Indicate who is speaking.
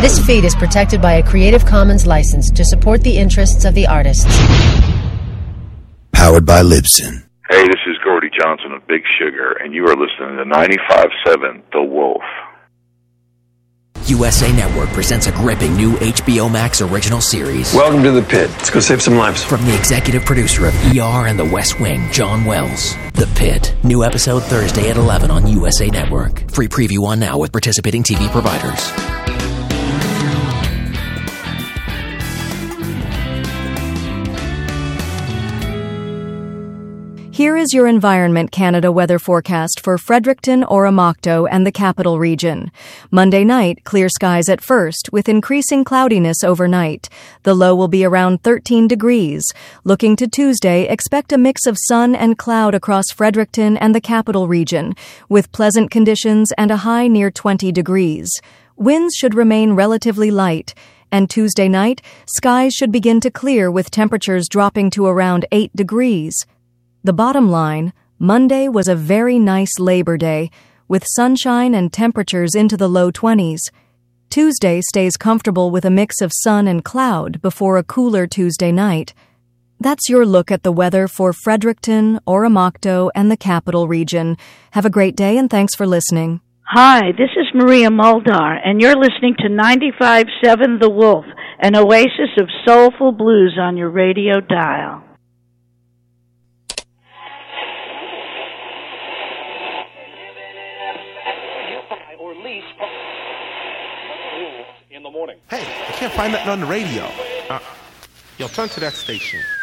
Speaker 1: This feed is protected by a Creative Commons license to support the interests of the artists.
Speaker 2: Powered by Libsyn.
Speaker 3: Hey, this is Gordy Johnson of Big Sugar, and you are listening to 95.7 The Wolf.
Speaker 4: USA Network presents a gripping new HBO Max original series.
Speaker 5: Welcome to the pit. Let's go save some lives.
Speaker 4: From the executive producer of ER and The West Wing, John Wells. The Pit. New episode Thursday at 11 on USA Network. Free preview on now with participating TV providers.
Speaker 6: Here is your Environment Canada weather forecast for Fredericton, Oromocto, and the Capital Region. Monday night, clear skies at first, with increasing cloudiness overnight. The low will be around 13 degrees. Looking to Tuesday, expect a mix of sun and cloud across Fredericton and the Capital Region, with pleasant conditions and a high near 20 degrees. Winds should remain relatively light. And Tuesday night, skies should begin to clear with temperatures dropping to around 8 degrees. The bottom line, Monday was a very nice Labor Day, with sunshine and temperatures into the low 20s. Tuesday stays comfortable with a mix of sun and cloud before a cooler Tuesday night. That's your look at the weather for Fredericton, Oromocto, and the Capital Region. Have a great day and thanks for listening.
Speaker 7: Hi, this is Maria Muldar, and you're listening to 95.7 The Wolf, an oasis of soulful blues on your radio dial.
Speaker 8: In the morning. Hey, I can't find that on the radio. Yo, turn to that station.